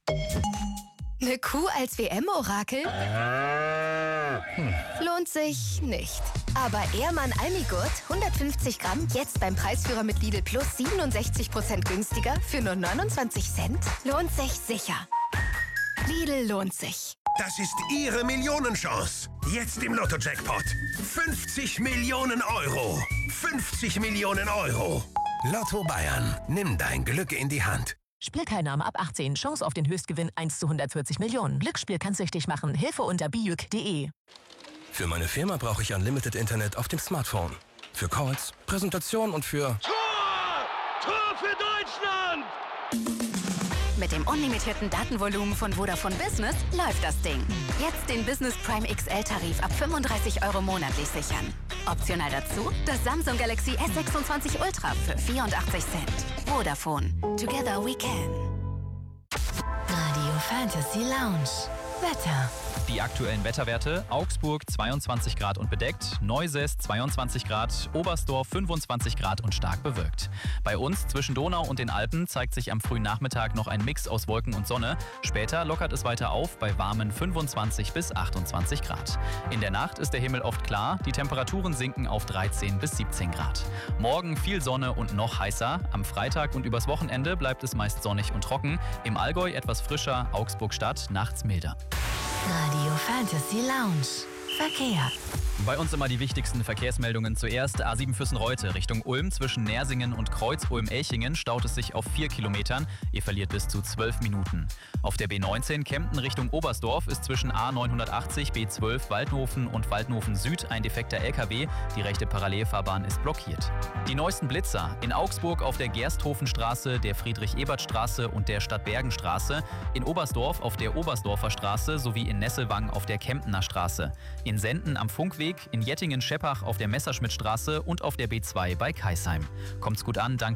Eine Kuh als WM-Orakel? Lohnt sich nicht. Aber Ehrmann Almigurt, 150 Gramm, jetzt beim Preisführer mit Lidl Plus 67% günstiger für nur 29 Cent? Lohnt sich sicher. Lidl lohnt sich. Das ist Ihre Millionenchance. Jetzt im Lotto-Jackpot. 50 Millionen Euro. 50 Millionen Euro. Lotto Bayern. Nimm dein Glück in die Hand. Spielteilnahme ab 18. Chance auf den Höchstgewinn 1 zu 140 Millionen. Glücksspiel kann süchtig machen. Hilfe unter bijuk.de. Für meine Firma brauche ich Unlimited Internet auf dem Smartphone. Für Calls, Präsentationen und für... Tor für Deutschland! Mit dem unlimitierten Datenvolumen von Vodafone Business läuft das Ding. Jetzt den Business Prime XL-Tarif ab 35 € monatlich sichern. Optional dazu das Samsung Galaxy S26 Ultra für 84 Cent. Vodafone. Together we can. Radio Fantasy Lounge. Wetter. Die aktuellen Wetterwerte: Augsburg 22 Grad und bedeckt, Neusäß 22 Grad, Oberstdorf 25 Grad und stark bewölkt. Bei uns zwischen Donau und den Alpen zeigt sich am frühen Nachmittag noch ein Mix aus Wolken und Sonne. Später lockert es weiter auf bei warmen 25 bis 28 Grad. In der Nacht ist der Himmel oft klar, die Temperaturen sinken auf 13 bis 17 Grad. Morgen viel Sonne und noch heißer. Am Freitag und übers Wochenende bleibt es meist sonnig und trocken. Im Allgäu etwas frischer, Augsburg-Stadt nachts milder. Radio Fantasy Lounge. Verkehr. Bei uns immer die wichtigsten Verkehrsmeldungen zuerst. A7 Füssen-Reute Richtung Ulm zwischen Nersingen und Kreuz-Ulm-Elchingen staut es sich auf 4 Kilometern. Ihr verliert bis zu 12 Minuten. Auf der B19 Kempten Richtung Oberstdorf ist zwischen A980, B12 Waldhofen und Waldhofen Süd ein defekter LKW. Die rechte Parallelfahrbahn ist blockiert. Die neuesten Blitzer in Augsburg auf der Gersthofenstraße, der Friedrich-Ebert-Straße und der Stadtbergenstraße, in Oberstdorf auf der Oberstdorfer Straße sowie in Nesselwang auf der Kemptener Straße, in Senden am Funkweg, in Jettingen-Scheppach auf der Messerschmittstraße und auf der B2 bei Kaisheim. Kommt's gut an, danke.